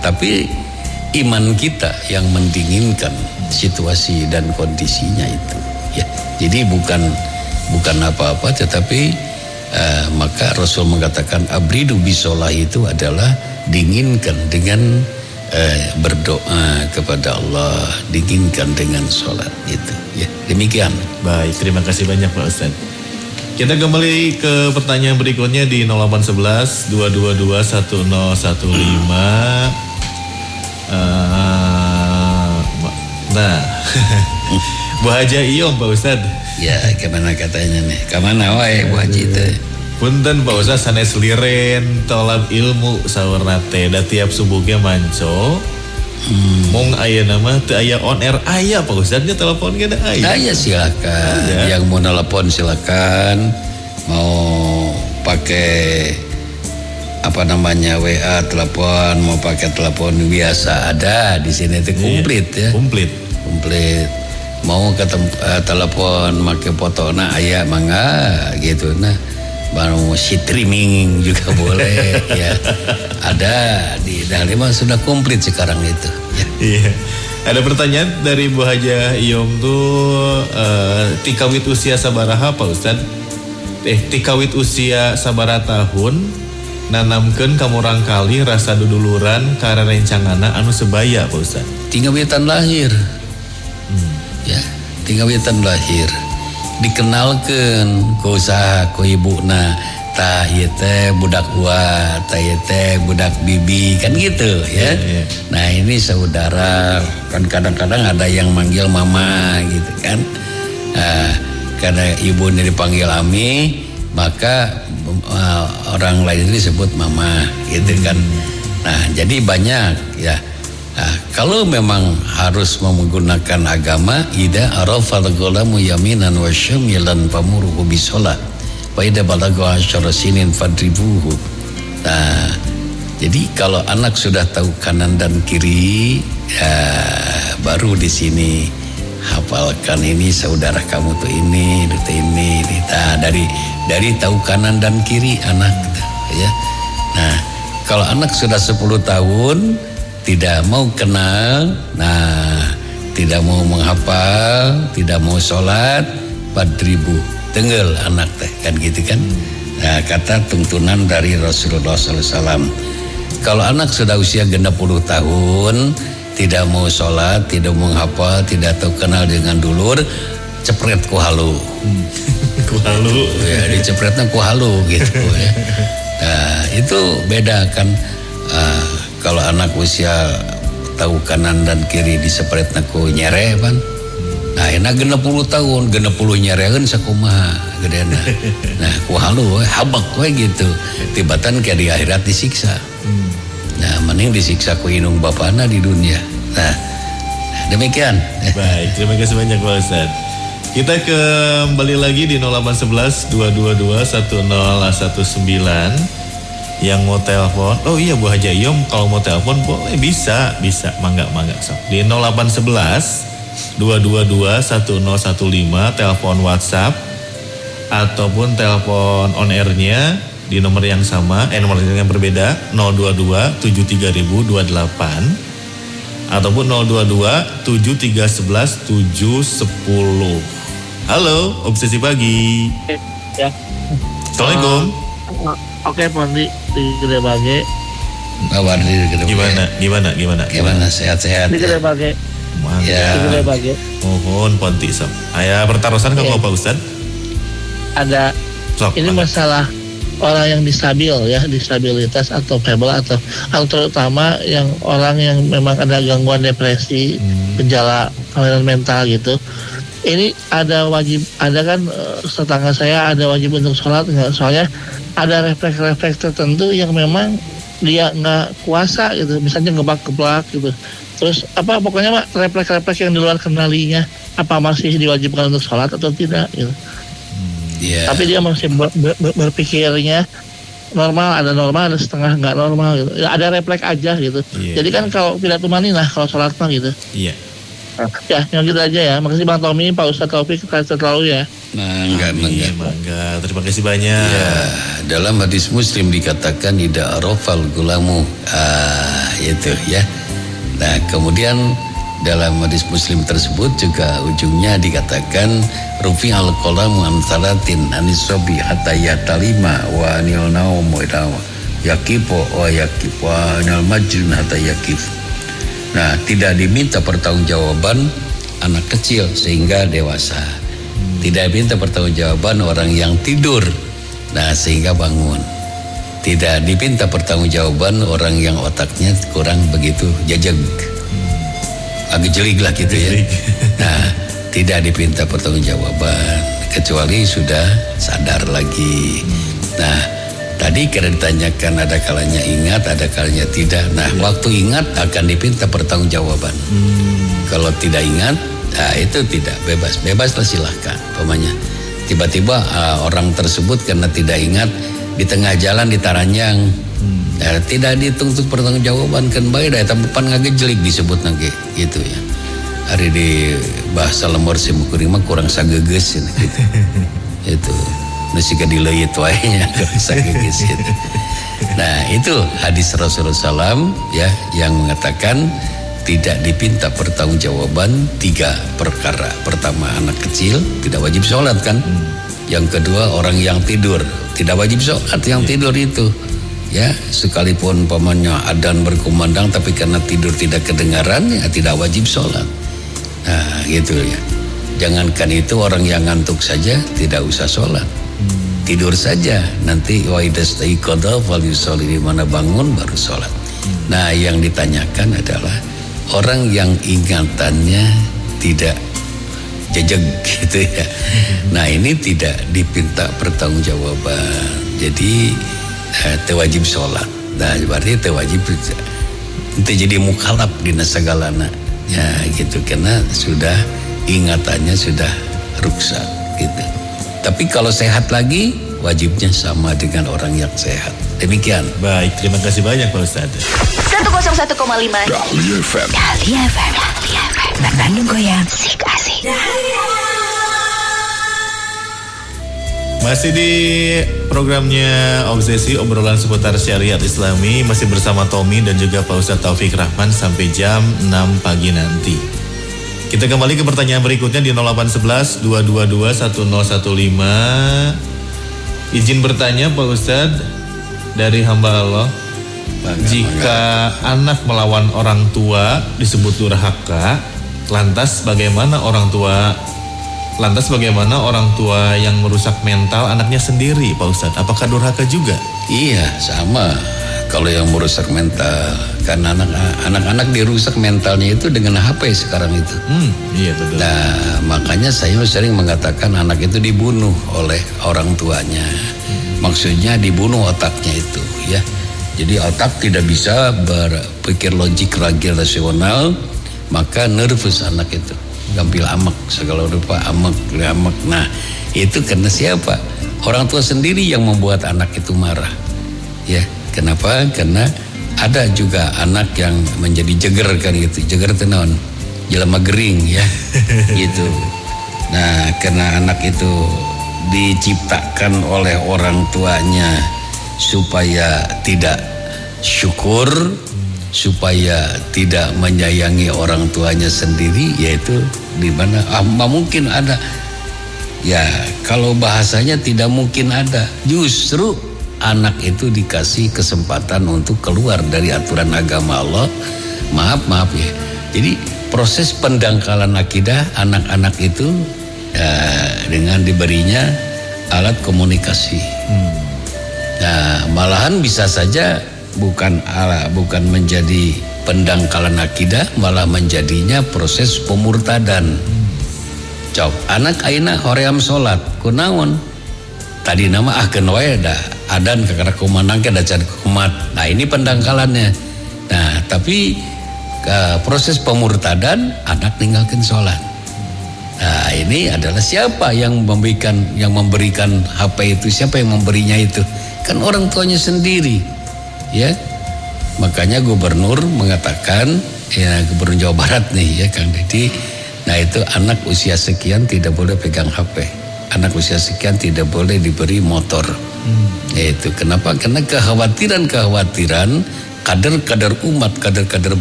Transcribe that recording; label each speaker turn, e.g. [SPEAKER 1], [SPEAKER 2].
[SPEAKER 1] tapi iman kita yang mendinginkan situasi dan kondisinya itu. Ya, jadi bukan apa-apa, tetapi maka Rasul mengatakan abridu bisolah itu adalah dinginkan dengan berdoa kepada Allah, dinginkan dengan sholat itu. Ya, demikian.
[SPEAKER 2] Baik, terima kasih banyak Pak Ustadz. Kita kembali ke pertanyaan berikutnya di 0811 222 1015. Nah, Bu Haja Iyom Pak Ustadz.
[SPEAKER 1] Ya, kemana katanya nih? Kemana wae Bu Haji itu?
[SPEAKER 2] Punten Pak Ustadz sanes liren tolab ilmu sawarna teh da tiap subuhnya manco. Mong aya nama teu aya on air aya Pak Ustadz nya telepon ge da aya.
[SPEAKER 1] Aya silakan. Yang mau telepon silakan. Mau pakai WA telepon, mau pakai telepon biasa ada di sini itu komplit ya. Komplit. Mau ke telepon pakai fotona aya mangga gitu nah. Baru streaming juga boleh ya. Ada di Dalima sudah komplit sekarang itu ya.
[SPEAKER 2] Iya. Ada pertanyaan dari Bu Haja Iyom tuh tikawit usia sabaraha Pak Ustad? Tikawit usia sabaraha tahun nanamkeun kamurang kali rasa duduluran karena rencangana anu sebaya Pak Ustad.
[SPEAKER 1] Tinggawitan lahir. Ya, tinggawitan lahir. Dikenalkan ku usaha ku ibuna tah ieu teh budak ua, tah ieu teh budak bibi kan gitu ya. Nah, ini saudara kan kadang-kadang ada yang manggil mama gitu kan. Karena ibunya dipanggil Ami, maka orang lain disebut mama gitu kan. Nah, jadi banyak ya. Nah, kalau memang harus menggunakan agama, ida arafal ghulamu yaminan wa syamilan famuruhu bisolat wa ida balagha asyara sinin fadribuhu. Nah, jadi kalau anak sudah tahu kanan dan kiri, ya baru di sini hafalkan ini saudara kamu tuh ini, itu ini. Nah, dari tahu kanan dan kiri anak ya. Nah, kalau anak sudah 10 tahun tidak mau kenal, nah tidak mau menghafal, tidak mau sholat, 4.000 tenggel anak teh kan gitu kan. Nah, kata tuntunan dari Rasulullah SAW. Kalau anak sudah usia genap 10 tahun, tidak mau sholat, tidak mau menghafal, tidak tahu kenal dengan dulur, cepret ku halu.
[SPEAKER 2] Ku halu.
[SPEAKER 1] Ya, dicepretnya ku halu gitu ya. Nah, itu beda kan. Kalau anak usia tahu kanan dan kiri disepretna ku nyere pan. Nah, enak genep 10 tahun, genep 10 nyereun sakumaha gedena. Nah, ku halu habak we gitu. Tibatan kayak di akhirat disiksa. Nah, mending disiksa ku inung bapana di dunia. Nah, demikian.
[SPEAKER 2] Baik, terima kasih banyak Pak Ustaz. Kita kembali lagi di 0811 222 1019. Yang mau telepon, oh iya Bu Haja Iyom, kalau mau telepon boleh bisa mangga sok. Di 0811 222 1015 telepon WhatsApp ataupun telepon on airnya di nomor yang sama, nomor yang berbeda 022 73028 ataupun 022 7311 710. Halo, Obsesi Pagi.
[SPEAKER 3] Ya.
[SPEAKER 2] Assalamualaikum.
[SPEAKER 3] Oke, Pondi di Gede Bage.
[SPEAKER 1] Bawar di Gede Bage. Gimana sehat-sehat.
[SPEAKER 3] Di Gede Bage.
[SPEAKER 2] Ya.
[SPEAKER 3] Di Gede Bage.
[SPEAKER 2] Mohon Ponti sok. Aya pertarusan kamu Pak Ustad?
[SPEAKER 3] Ada. Sok, ini masalah orang yang distabil ya, disabilitas atau febel atau terutama yang orang yang memang ada gangguan depresi, gejala kelainan mental gitu. Ini ada kan tetangga saya ada wajib untuk sholat nggak? Soalnya ada refleks-refleks tertentu yang memang dia nggak kuasa gitu, misalnya ngebak-gebak gitu. Terus pokoknya refleks-refleks yang di luar kendalinya apa masih diwajibkan untuk sholat atau tidak gitu. Tapi dia masih berpikirnya normal, ada setengah nggak normal gitu. Ada refleks aja gitu. Jadi kan kalau tidak tumaninah kalau sholat mah gitu. Ya, yang gitu aja ya. Makasih Bang Tommy, Pak Ustadz Taufik, terlalu ya.
[SPEAKER 1] Mangga.
[SPEAKER 2] Terima kasih banyak.
[SPEAKER 1] Ya, dalam hadis Muslim dikatakan ida arafal gulamu. Itu ya. Nah, kemudian dalam hadis Muslim tersebut juga ujungnya dikatakan rufi al-qalamu an salatin anisobi hatta yatalima wa anil naum wa yakipo wa yakipo wa anil majnun hatta yakif. Nah, tidak diminta pertanggungjawaban anak kecil sehingga dewasa. Tidak diminta pertanggungjawaban orang yang tidur, nah sehingga bangun. Tidak diminta pertanggungjawaban orang yang otaknya kurang begitu jajag, agak jelig lah gitu ya. Nah, tidak diminta pertanggungjawaban kecuali sudah sadar lagi. Nah, tadi karena ditanyakan ada kalanya ingat, ada kalanya tidak. Nah, waktu ingat akan diminta pertanggungjawaban. Kalau tidak ingat, nah itu tidak, bebaslah silahkan. Pokoknya tiba-tiba orang tersebut karena tidak ingat di tengah jalan ditaranjang, tidak dituntut pertanggungjawaban kan baik dah, tapi pan ngagejelik disebut nanti gitu ya. Hari di bahasa lemur simkurima kurang sageges gitu. Itu nasi kadileuyit wae kurang sageges gitu. Nah, itu hadis Rasulullah SAW ya yang mengatakan tidak dipinta pertanggungjawaban 3 perkara. Pertama, anak kecil tidak wajib sholat kan. Yang kedua, orang yang tidur tidak wajib sholat yang tidur itu. Ya, sekalipun pamannya adzan berkumandang tapi karena tidur tidak kedengaran ya tidak wajib sholat. Nah, gitu ya. Jangankan itu, orang yang ngantuk saja tidak usah sholat. Tidur saja, nanti wa idastaiqadha falyusolli, di mana bangun baru sholat. Nah, yang ditanyakan adalah orang yang ingatannya tidak jejeg gitu ya. Nah, ini tidak dipinta pertanggungjawaban. Jadi wajib sholat. Nah, berarti wajib itu jadi mukhalaf di nasagalana. Ya gitu, karena sudah ingatannya sudah rusak gitu. Tapi kalau sehat lagi wajibnya sama dengan orang yang sehat. Demikian.
[SPEAKER 2] Baik, terima kasih banyak Pak Ustaz.
[SPEAKER 4] 101,5 Dahlia FM. Bandung Goyang, Sik Asik.
[SPEAKER 2] Masih di programnya Obsesi, obrolan seputar syariat Islami, masih bersama Tommy dan juga Pak Ustaz Taufik Rahman sampai jam 6 pagi nanti. Kita kembali ke pertanyaan berikutnya di 0811 222 1015. Izin bertanya Pak Ustaz dari hamba Allah. Jika anak melawan orang tua disebut durhaka, lantas bagaimana orang tua yang merusak mental anaknya sendiri Pak Ustadz? Apakah durhaka juga?
[SPEAKER 1] Iya, sama. Kalau yang merusak mental, karena anak-anak dirusak mentalnya itu dengan HP sekarang itu.
[SPEAKER 2] Iya betul.
[SPEAKER 1] Nah, makanya saya sering mengatakan anak itu dibunuh oleh orang tuanya. Maksudnya dibunuh otaknya itu, ya. Jadi otak tidak bisa berpikir logik lagi rasional, maka nervous anak itu. Gampil amak, segala rupa amak. Nah, itu karena siapa? Orang tua sendiri yang membuat anak itu marah. Ya, kenapa? Karena ada juga anak yang menjadi jeger kan gitu. Jeger tenon, jelema gering ya. Gitu. Nah, karena anak itu diciptakan oleh orang tuanya supaya tidak syukur, supaya tidak menyayangi orang tuanya sendiri, yaitu di mana mungkin ada ya, kalau bahasanya tidak mungkin ada, justru anak itu dikasih kesempatan untuk keluar dari aturan agama Allah. Maaf ya, jadi proses pendangkalan akidah anak-anak itu dengan diberinya alat komunikasi. Nah, malahan bisa saja bukan menjadi pendangkalan akidah, malah menjadinya proses pemurtadan. Cok, anak aina hoream salat kunaon? Tadi nama ahkeun wae da adan kakara kumandang ke dacan kumat. Nah, ini pendangkalannya. Nah, tapi proses pemurtadan anak ninggalkan salat. Nah, ini adalah siapa yang memberikan HP itu, siapa yang memberinya itu? Kan orang tuanya sendiri. Ya, makanya gubernur mengatakan, ya gubernur Jawa Barat nih ya Kang Deddy, nah itu anak usia sekian tidak boleh pegang HP. anak usia sekian tidak boleh diberi motor. Itu kenapa? Karena kekhawatiran kader-kader umat, kader-kader